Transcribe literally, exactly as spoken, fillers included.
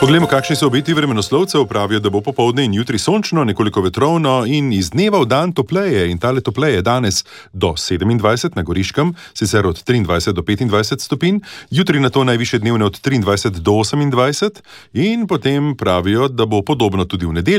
Poglejmo, kakšni so obeti vremenoslovcev. Pravijo, da bo popoldne in jutri sončno, nekoliko vetrovno in iz dneva v dan topleje. In tale topleje danes do sedemindvajset na Goriškem, sicer od triindvajset do petindvajset stopinj, jutri na to najvišje dnevne od triindvajset do osemindvajset in potem pravijo, da bo podobno tudi v nedeljo.